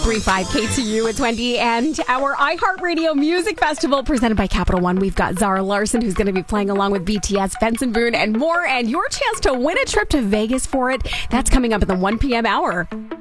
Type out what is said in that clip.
3-5 KTU. It's Wendy and our iHeartRadio Music Festival presented by Capital One. We've got Zara Larson, who's going to be playing along with BTS, Benson Boone, and more. And your chance to win a trip to Vegas for it. That's coming up at the 1 p.m. hour.